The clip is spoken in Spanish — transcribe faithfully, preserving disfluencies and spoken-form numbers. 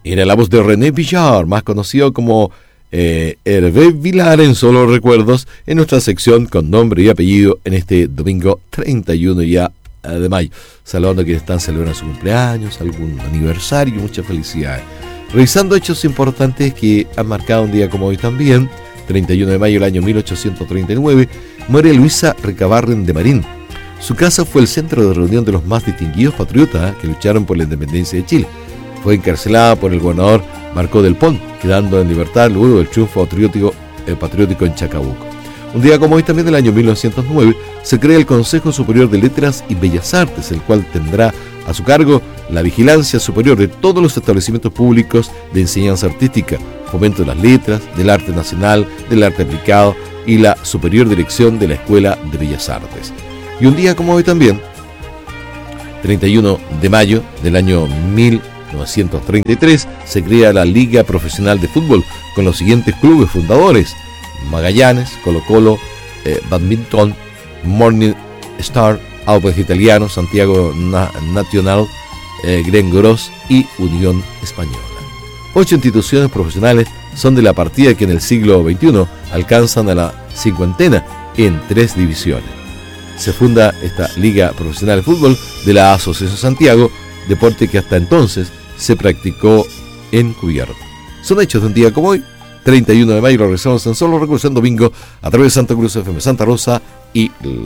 Era la voz de René Villar, más conocido como eh, Hervé Vilar en Solo Recuerdos, en nuestra sección con nombre y apellido en este domingo treinta y uno ya de mayo. Saludando a quienes están celebrando su cumpleaños, algún aniversario, muchas felicidades. Revisando hechos importantes que han marcado un día como hoy también, treinta y uno de mayo del año mil ochocientos treinta y nueve, muere Luisa Recabarren de Marín. Su casa fue el centro de reunión de los más distinguidos patriotas que lucharon por la independencia de Chile. Fue encarcelada por el gobernador Marcó del Pont, quedando en libertad luego del triunfo patriótico, eh, patriótico en Chacabuco. Un día como hoy también del año mil novecientos nueve se crea el Consejo Superior de Letras y Bellas Artes, el cual tendrá a su cargo la vigilancia superior de todos los establecimientos públicos de enseñanza artística, fomento de las letras, del arte nacional, del arte aplicado y la superior dirección de la Escuela de Bellas Artes. Y un día como hoy también, treinta y uno de mayo del año mil novecientos treinta y tres, se crea la Liga Profesional de Fútbol con los siguientes clubes fundadores: Magallanes, Colo Colo, eh, Badminton, Morning Star, Audax Italiano, Santiago Na- Nacional, eh, Green Gross y Unión Española. Ocho instituciones profesionales son de la partida que en el siglo veintiuno alcanzan a la cincuentena en tres divisiones. Se funda esta Liga Profesional de Fútbol de la Asociación Santiago, deporte que hasta entonces se practicó en cubierto. Son hechos de un día como hoy, treinta y uno de mayo. Lo regresamos en Solo Recuerdos en domingo a través de Santa Cruz F M Santa Rosa y